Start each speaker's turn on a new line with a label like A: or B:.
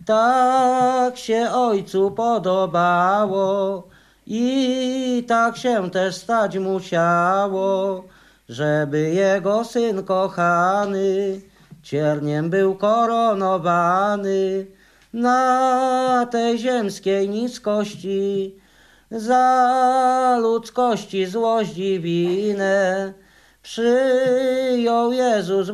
A: Tak się Ojcu podobało i tak się też stać musiało, żeby Jego Syn kochany cierniem był koronowany na tej ziemskiej niskości, za ludzkości złość i winę przyjął Jezus